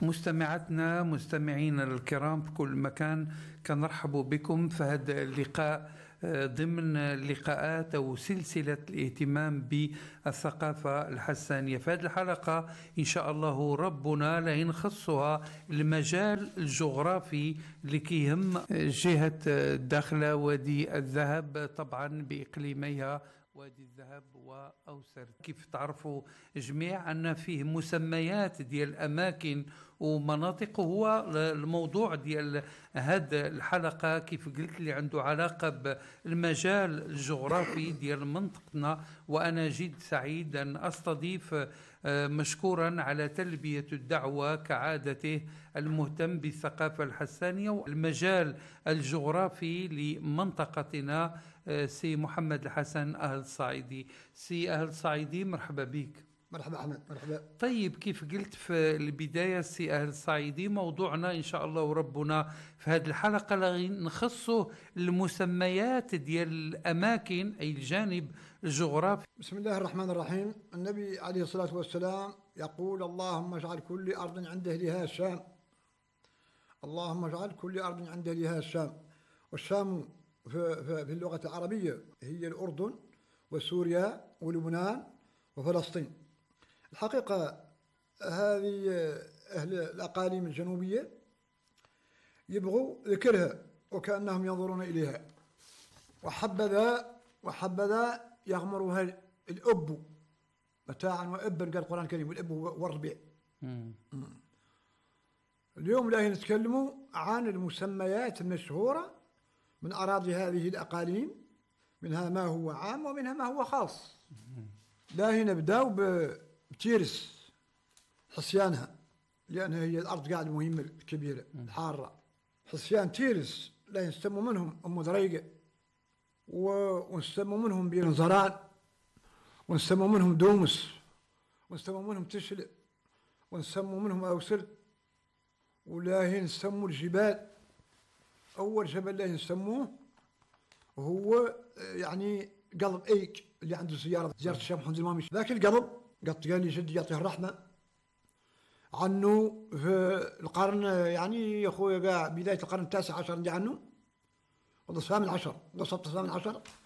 مستمعتنا مستمعينا الكرام في كل مكان، كنرحب بكم في هذا اللقاء ضمن لقاءات أو سلسلة الاهتمام بالثقافة الحسانية. في هذه الحلقة إن شاء الله ربنا لا نخصها المجال الجغرافي اللي كيهم جهة الداخلة وادي الذهب، طبعا بإقليميها وادي الذهب وأوسر. كيف تعرفوا جميع أن فيه مسميات ديال الأماكن ومناطق، هو الموضوع ديال هذه الحلقة كيف قلت لي عنده علاقة بالمجال الجغرافي ديال منطقتنا. وأنا جد سعيد أن أستضيف مشكورا على تلبية الدعوة كعادته المهتم بالثقافة الحسانية والمجال الجغرافي لمنطقتنا، سي محمد الحسن أهل الصعيدي. سي أهل الصعيدي، مرحبا بك. مرحبا أحمد. مرحبا. طيب، كيف قلت في البداية سي أهل الصعيدي، موضوعنا إن شاء الله وربنا في هذه الحلقة نخصه المسميات ديال الأماكن أي الجانب الجغرافي. بسم الله الرحمن الرحيم. النبي عليه الصلاة والسلام يقول: اللهم اجعل كل أرض عند أهلها الشام. اللهم اجعل كل أرض عند أهلها الشام. والشام في اللغة العربية هي الأردن وسوريا ولبنان وفلسطين. الحقيقة هذه أهل الأقاليم الجنوبية يبغوا ذكرها وكأنهم ينظرون إليها، وحبذا يغمرها الأب متاعا وأبا، قال القرآن الكريم: والأب والربيع. اليوم لا نتكلموا عن المسميات المشهورة من أراضي هذه الأقاليم، منها ما هو عام ومنها ما هو خاص. لا نبداو بتيرس حصيانها، لأنها هي الأرض قاعدة المهمة الكبيرة الحارة. حصيان تيرس لا نسموا منهم أم دريقة، ونسموا منهم بيرنزران، ونسموا منهم دومس، ونسموا منهم تشل، ونسموا منهم أوسل. ولا نسموا الجبال. أول جبل لا نسموه هو يعني قلب ايك اللي عنده زيارة الشيخ محمد المامي. ذاك القلب قال لي جدي يعطيه الرحمة عنه في القرن، يعني يا اخويا بداية القرن 19 عندي عنه، والله الثامن عشر، وسط الثامن عشر.